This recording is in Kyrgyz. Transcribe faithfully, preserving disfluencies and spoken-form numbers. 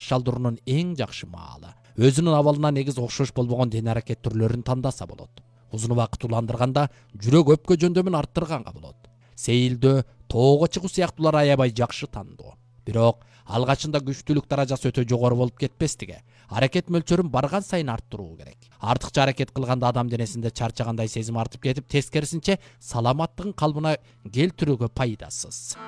чалдыруунун эң жакшы маалы. Өзүнүн абалына негиз окшош болбогон дене аракет түрлөрүн тандаса болот. Узун убакыт уландырганда жүрөк өпкө жөндөмүн арттырганга болот. Сейилдөө, тоого чыгуу сыяктуулар аябай жакшы тандоо. Бирок алгачында күчтүүлүк даражасы өтө жогору болуп кетпестиге, аракет мөлчөрүн барган сайын арттыруу керек. Артыкча аракет кылганда адам денесинде чарчагандай сезим артып кетип, тескерисинче саламаттыгын калыбына келтирүүгө пайдасыз.